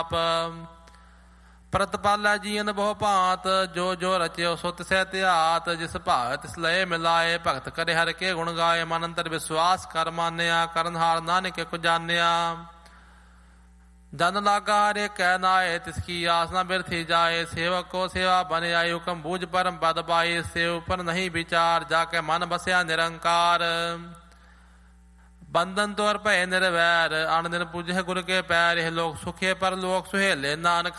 ਪ੍ਰਤਪਾਲਾ ਜੀਵਨ ਬਹੁ ਭਾਂਤ, ਜੋ ਜੋ ਰਚਿਓ ਸੋ ਤਿਸੈ ਧਿਆਤ। ਜਿਸ ਭਾਵ ਤਿਸ ਲਏ ਮਿਲਾਏ, ਭਗਤ ਕਰੇ ਹਰਿ ਕੇ ਗੁਣ ਗਾਏ। ਮਨ ਅੰਤਰ ਵਿਸ਼ਵਾਸ ਕਰ ਮਾਨਿਆ, ਕਰਨਹਾਰ ਨਾਨਕ ਕੋ ਜਾਣਿਆ। ਜਨ ਲਾਗਾ ਹਰੇ ਕਹਿ ਨਾਏ, ਤਿਸ ਕੀ ਆਸ ਨਾ ਬਿਰਥੀ ਜਾਏ। ਸੇਵਕ ਕੋ ਸੇਵਾ ਬਨ ਆਈ, ਹੁਕਮ ਬੂਝ ਪਰਮ ਪਦ ਪਾਈ। ਸੇਵ ਪਰ ਨਹੀਂ ਵਿਚਾਰ, ਜਾ ਕੇ ਮਨ ਬਸਿਆ ਨਿਰੰਕਾਰ। ਬੰਧਨ ਤੋਰ ਭਏ ਨਿਰਵੈਰ, ਅਣ ਦਿਨ ਪੂਜੇ ਗੁਰ ਕੇ ਪੈਰ। ਇਹ ਲੋਕ ਸੁਖੇ ਪਰ ਲੋਕ ਸੁਹੇਲੇ, ਨਾਨਕ